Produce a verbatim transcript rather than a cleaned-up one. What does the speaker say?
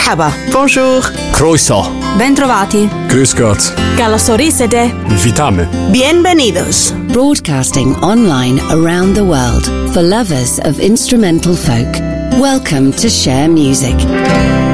Merhaba. Bonjour. Croeso. Bentrovati. Grüß Gott. Καλωσορίσατε. Witamy. Bienvenidos. Broadcasting online around the world for lovers of instrumental folk. Welcome to Share Music.